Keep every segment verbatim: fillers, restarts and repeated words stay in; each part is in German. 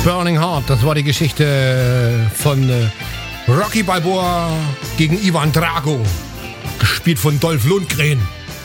Burning Heart, das war die Geschichte von äh, Rocky Balboa gegen Ivan Drago, gespielt von Dolph Lundgren.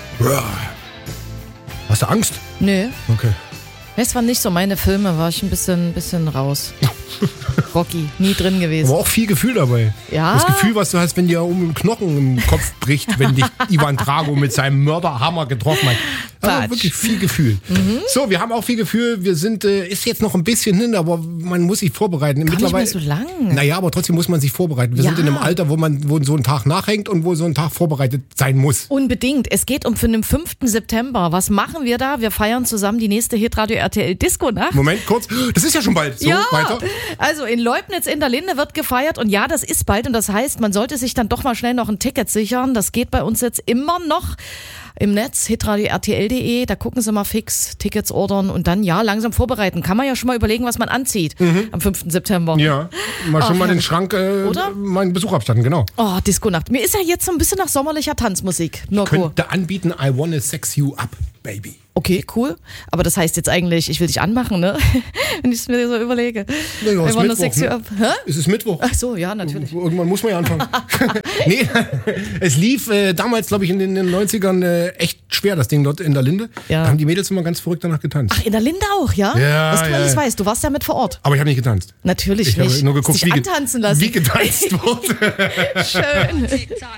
Hast du Angst? Nö. Okay. Das waren nicht so meine Filme, war ich ein bisschen, bisschen raus. Rocky, nie drin gewesen. Aber auch viel Gefühl dabei. Ja. Das Gefühl, was du hast, wenn dir um den Knochen im Kopf bricht, wenn dich Ivan Drago mit seinem Mörderhammer getroffen hat. Also wirklich viel Gefühl. Mhm. So, wir haben auch viel Gefühl. Wir sind, äh, ist jetzt noch ein bisschen hin, aber man muss sich vorbereiten. Gar nicht mehr so lang. Naja, aber trotzdem muss man sich vorbereiten. Wir ja. sind in einem Alter, wo man wo so ein Tag nachhängt und wo so ein Tag vorbereitet sein muss. Unbedingt. Es geht um für den fünften September. Was machen wir da? Wir feiern zusammen die nächste Hitradio R T L Disco-Nacht. Moment, kurz. Das ist ja schon bald. So, ja, weiter. Also in Leubnitz in der Linde wird gefeiert und ja, das ist bald und das heißt, man sollte sich dann doch mal schnell noch ein Ticket sichern. Das geht bei uns jetzt immer noch im Netz, hitradio R T L punkt de, da gucken Sie mal fix, Tickets ordern und dann ja, langsam vorbereiten. Kann man ja schon mal überlegen, was man anzieht mhm. am fünften September. Ja, mal schon oh, mal den Schrank, äh, oder? Meinen Besuch abstatten, genau. Oh, Disco-Nacht. Mir ist ja jetzt so ein bisschen nach sommerlicher Tanzmusik. Mirko. Ich könnte anbieten, I wanna sex you up, baby. Okay, cool. Aber das heißt jetzt eigentlich, ich will dich anmachen, ne? Wenn ich es mir so überlege. Ja, ja, I wanna Mittwoch, sex you ne? up. Hä? Es ist Mittwoch. Ach so, ja, natürlich. Irgendwann muss man ja anfangen. Nee, es lief äh, damals, glaube ich, in den, in den neunzigern äh, echt schwer, das Ding dort in der Linde. Ja. Da haben die Mädels immer ganz verrückt danach getanzt. Ach, in der Linde auch, ja? Ja, Was du ja. nicht weißt, du warst ja mit vor Ort. Aber ich habe nicht getanzt. Natürlich ich nicht. Ich habe nur geguckt, dich wie, antanzen lassen. wie getanzt wurde. Schön.